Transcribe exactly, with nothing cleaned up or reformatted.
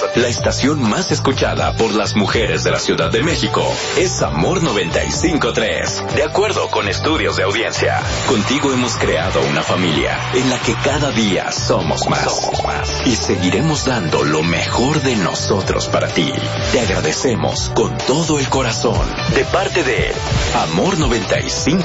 La estación más escuchada por las mujeres de la Ciudad de México es Amor noventa y cinco punto tres. De acuerdo con estudios de audiencia, contigo hemos creado una familia en la que cada día somos más. Somos más. Y seguiremos dando lo mejor de nosotros para ti. Te agradecemos con todo el corazón. De parte de Amor noventa y cinco